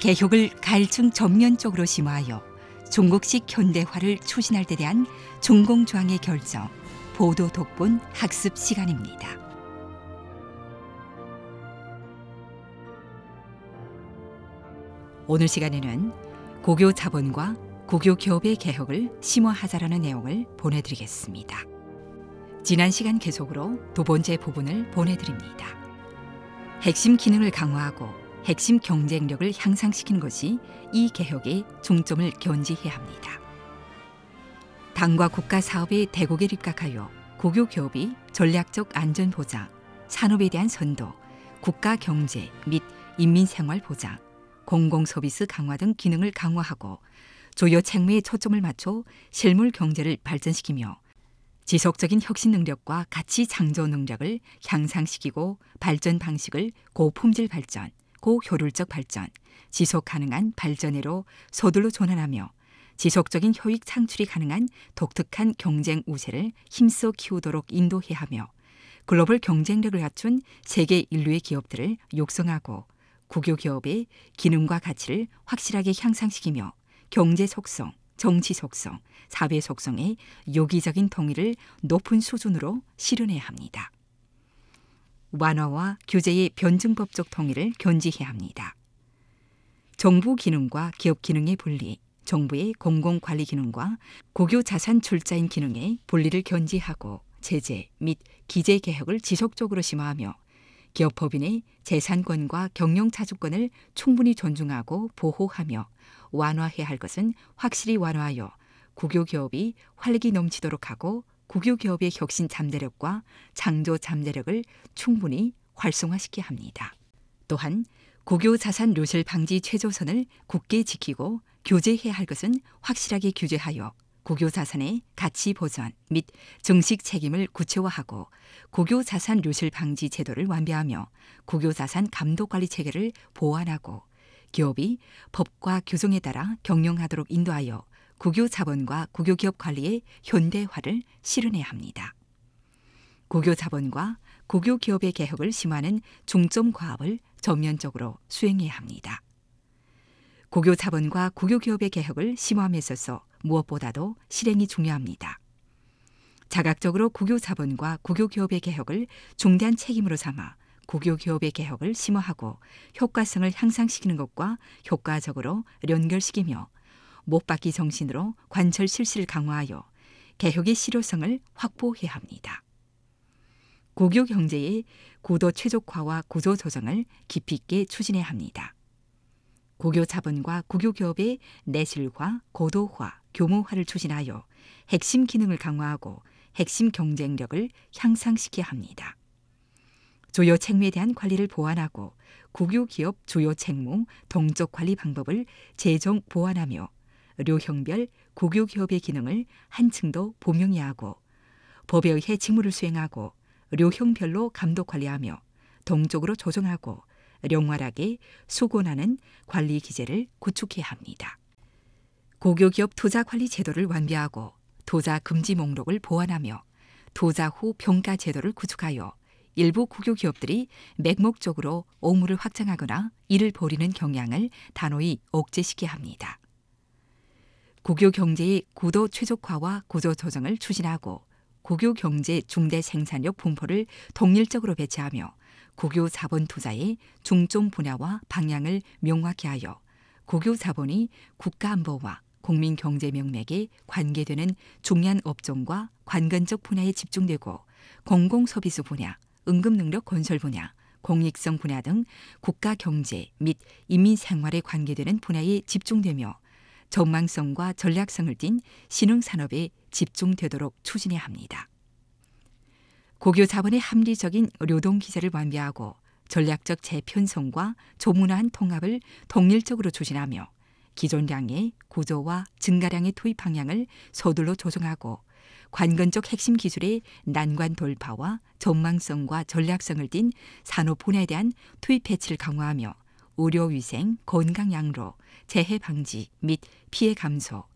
개혁을 가일층 전면적으로 심화하여 중국식 현대화를 추진할 데 대한 중공조항의 결정, 보도 독본 학습 시간입니다. 오늘 시간에는 고교 자본과 고교 기업의 개혁을 심화하자라는 내용을 보내드리겠습니다. 지난 시간 계속으로 두 번째 부분을 보내드립니다. 핵심 기능을 강화하고 핵심 경쟁력을 향상시키는 것이 이 개혁의 중점을 견지해야 합니다. 당과 국가 사업의 대국에 입각하여 고교 기업이 전략적 안전 보장, 산업에 대한 선도, 국가 경제 및 인민 생활 보장, 공공 서비스 강화 등 기능을 강화하고 주요 책무에 초점을 맞춰 실물 경제를 발전시키며 지속적인 혁신 능력과 가치 창조 능력을 향상시키고 발전 방식을 고품질 발전, 고효율적 발전, 지속 가능한 발전으로 서둘러 전환하며 지속적인 효익 창출이 가능한 독특한 경쟁 우세를 힘써 키우도록 인도해야 하며 글로벌 경쟁력을 갖춘 세계 인류의 기업들을 육성하고 국유 기업의 기능과 가치를 확실하게 향상시키며 경제 속성, 정치 속성, 사회 속성의 유기적인 통일을 높은 수준으로 실현해야 합니다. 완화와 규제의 변증법적 통일을 견지해야 합니다. 정부 기능과 기업 기능의 분리, 정부의 공공관리 기능과 고교 자산 출자인 기능의 분리를 견지하고 제재 및 기재 개혁을 지속적으로 심화하며 기업 법인의 재산권과 경영자주권을 충분히 존중하고 보호하며 완화해야 할 것은 확실히 완화하여 국유 기업이 활력이 넘치도록 하고 국유 기업의 혁신 잠재력과 창조 잠재력을 충분히 활성화시켜야 합니다. 또한 국유 자산 류실 방지 최저선을 굳게 지키고 규제해야 할 것은 확실하게 규제하여 국유 자산의 가치 보전 및 증식 책임을 구체화하고 국유 자산 류실 방지 제도를 완비하며 국유 자산 감독 관리 체계를 보완하고 기업이 법과 규정에 따라 경영하도록 인도하여 국유 자본과 국유 기업 관리의 현대화를 실현해야 합니다. 국유 자본과 국유 기업의 개혁을 심화하는 중점 과업을 전면적으로 수행해야 합니다. 국유 자본과 국유 기업의 개혁을 심화함에 있어서 무엇보다도 실행이 중요합니다. 자각적으로 국유 자본과 국유 기업의 개혁을 중대한 책임으로 삼아 국유 기업의 개혁을 심화하고 효과성을 향상시키는 것과 효과적으로 연결시키며 못받기 정신으로 관철 실시를 강화하여 개혁의 실효성을 확보해야 합니다. 국유 경제의 구도 최적화와 구조 조정을 깊이 있게 추진해야 합니다. 국유 자본과 국유 기업의 내실화, 고도화, 규모화를 추진하여 핵심 기능을 강화하고 핵심 경쟁력을 향상시켜야 합니다. 주요 책무에 대한 관리를 보완하고 국유 기업 주요 책무 동적 관리 방법을 재정 보완하며 료형별 국유 기업의 기능을 한층 더 분명히 하고 법에 의해 직무를 수행하고 료형별로 감독 관리하며 동적으로 조정하고 령활하게 수곤하는 관리 기제를 구축해야 합니다. 국유 기업 투자 관리 제도를 완비하고 투자 금지 목록을 보완하며 투자 후 평가 제도를 구축하여 일부 국유 기업들이 맹목적으로 오물을 확장하거나 이를 벌이는 경향을 단호히 억제시켜야 합니다. 국유 경제의 구도 최적화와 구조 조정을 추진하고 국유 경제 중대 생산력 분포를 동일적으로 배치하며 국유 자본 투자의 중점 분야와 방향을 명확히 하여 국유 자본이 국가 안보와 국민 경제 명맥에 관계되는 중요한 업종과 관건적 분야에 집중되고 공공 서비스 분야, 응급 능력 건설 분야, 공익성 분야 등 국가 경제 및 인민 생활에 관계되는 분야에 집중되며 전망성과 전략성을 띤 신흥 산업에 집중되도록 추진해야 합니다. 국유 자본의 합리적인流동 기제를 완비하고 전략적 재편성과 조문화한 통합을 동일적으로 추진하며 기존량의 구조와 증가량의 투입 방향을 서둘러 조정하고 관건적 핵심 기술의 난관 돌파와 전망성과 전략성을 띤 산업 분야에 대한 투입 배치를 강화하며 의료위생, 건강 양로, 재해 방지 및 피해 감소,